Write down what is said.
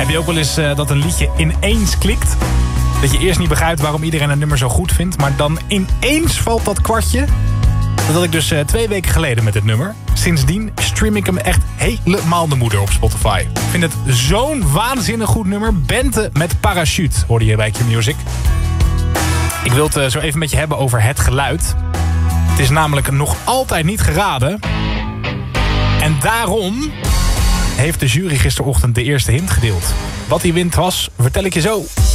Heb je ook wel eens dat een liedje ineens klikt? Dat je eerst niet begrijpt waarom iedereen een nummer zo goed vindt, maar dan ineens valt dat kwartje. Dat had ik dus 2 weken geleden met dit nummer. Sindsdien stream ik hem echt helemaal de moeder op Spotify. Ik vind het zo'n waanzinnig goed nummer. Bente met Parachute hoorde je bij Q-Music. Ik wil het zo even met je hebben over het geluid. Het is namelijk nog altijd niet geraden. En daarom heeft de jury gisterochtend de eerste hint gedeeld. Wat die wind was, vertel ik je zo.